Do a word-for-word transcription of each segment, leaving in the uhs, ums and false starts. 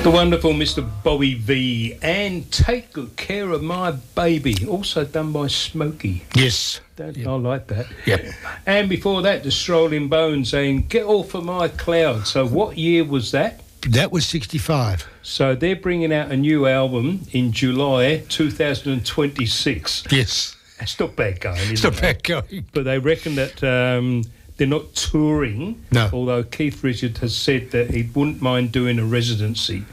The wonderful Mister Bobby V and Take Good Care of My Baby, also done by Smokey. Yes. That, Yep. I like that. Yep. And before that, the Strolling Bones saying, Get Off of My Cloud. So what year was that? That was sixty-five. So they're bringing out a new album in July two thousand twenty-six. Yes. It's not bad going, is It's it? not bad going. But they reckon that um, they're not touring. No. Although Keith Richards has said that he wouldn't mind doing a residency.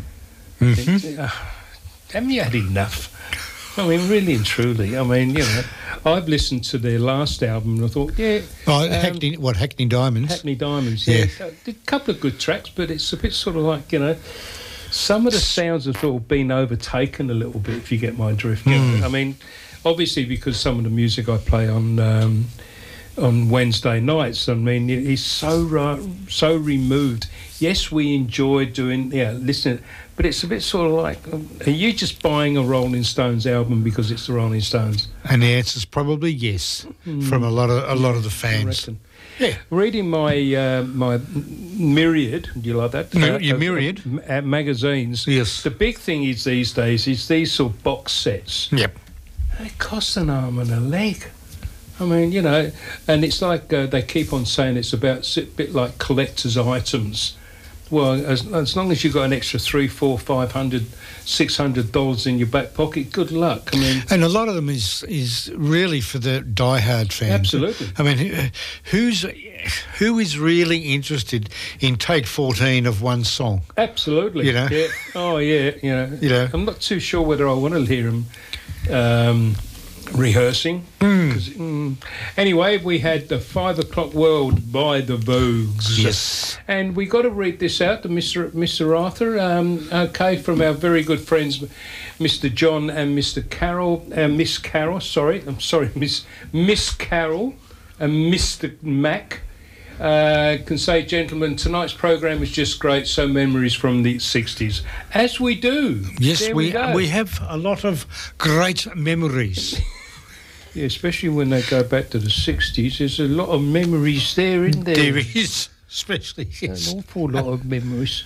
Mm-hmm. Uh, haven't you had enough? I mean, really and truly. I mean, you know, I've listened to their last album and I thought, yeah. Oh, um, Hackney, what, Hackney Diamonds? Hackney Diamonds, yeah. Yeah. Uh, did a couple of good tracks, but it's a bit sort of like, you know, some of the sounds have sort of been overtaken a little bit, if you get my drift. you Mm. know. I mean, obviously because some of the music I play on um, on Wednesday nights, I mean, it is so uh, so removed. Yes, we enjoy doing, yeah, listening, but it's a bit sort of like, um, are you just buying a Rolling Stones album because it's the Rolling Stones? And the answer's probably yes from a lot of a lot of the I fans. reckon. Yeah. Reading my uh, my myriad, do you like that? No, Uh, your uh, myriad? uh, uh, magazines. Yes. The big thing is these days is these sort of box sets. Yep. They cost an arm and a leg. I mean, you know, and it's like uh, they keep on saying it's about a bit like collector's items. Well, as, as long as you've got an extra three, four, five hundred, six hundred dollars in your back pocket, good luck. I mean, And a lot of them is is really for the diehard fans. Absolutely. I mean, who- who's who is really interested in take fourteen of one song? absolutely. You know? Yeah. Oh, yeah. You know. You know. I'm not too sure whether I want to hear them um, rehearsing. Mm. 'Cause, mm. Anyway, we had the Five O'Clock World by the Vogues. Yes. And we got to read this out to Mister Mister Arthur, um, okay, from our very good friends, Mister John and Mister Carroll, uh, Miss Carroll, sorry, I'm sorry, Miss Miss Carroll and Mister Mac. Uh, can say, gentlemen, tonight's program was just great. So memories from the sixties, as we do. Yes, There we we, go. we have a lot of great memories. Yeah, especially when they go back to the sixties. There's a lot of memories there, isn't there? There is, especially yes. An awful lot of memories.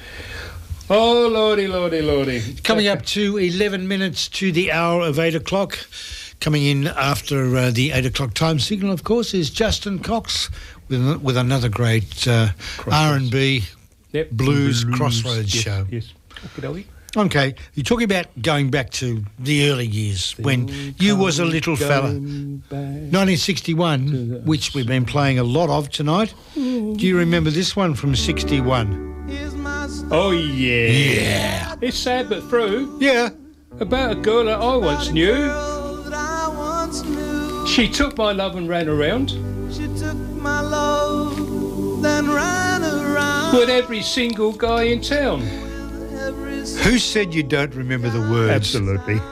Oh, lordy, lordy, lordy. Coming up to eleven minutes to the hour of eight o'clock. Coming in after uh, the eight o'clock time signal, of course, is Justin Cox with with another great uh, R and B Yep. blues crossroads yes, show. Yes. Okay. Okay, you're talking about going back to the early years when you was a little fella. nineteen sixty-one, which we've been playing a lot of tonight. Do you remember this one from sixty-one? Oh, yeah. Yeah. It's sad but true. Yeah. About a girl that I once knew. She took my love and ran around She took my love, then ran around with every single guy in town. every Who said you don't remember the words? Absolutely.